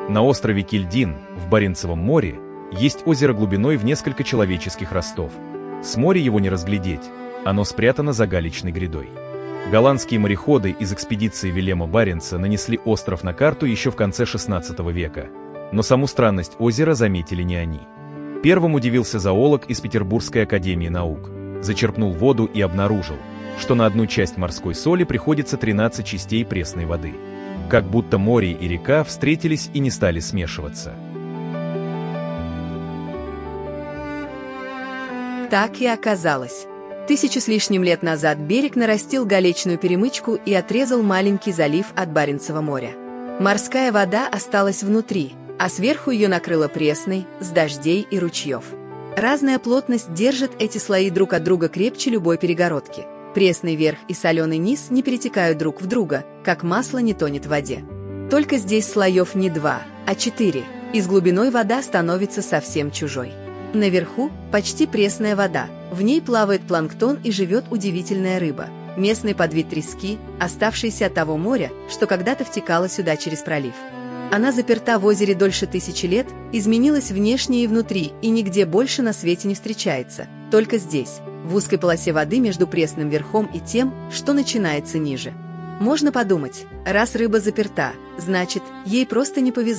На острове Кильдин, в Баренцевом море, есть озеро глубиной в несколько человеческих ростов. С моря его не разглядеть, оно спрятано за галечной грядой. Голландские мореходы из экспедиции Вильяма Баренца нанесли остров на карту еще в конце XVI века, но саму странность озера заметили не они. Первым удивился зоолог из Петербургской академии наук, зачерпнул воду и обнаружил, что на одну часть морской соли приходится 13 частей пресной воды. Как будто море и река встретились и не стали смешиваться. Так и оказалось. 1000 с лишним лет назад берег нарастил галечную перемычку и отрезал маленький залив от Баренцева моря. Морская вода осталась внутри, а сверху ее накрыло пресной, с дождей и ручьев. Разная плотность держит эти слои друг от друга крепче любой перегородки. Пресный верх и соленый низ не перетекают друг в друга, как масло не тонет в воде. Только здесь слоев не 2, а 4, и с глубиной вода становится совсем чужой. Наверху почти пресная вода, в ней плавает планктон и живет удивительная рыба, местный подвид трески, оставшийся от того моря, что когда-то втекало сюда через пролив. Она заперта в озере дольше 1000 лет, изменилась внешне и внутри, и нигде больше на свете не встречается, только здесь, в узкой полосе воды между пресным верхом и тем, что начинается ниже. Можно подумать, раз рыба заперта, значит, ей просто не повезло.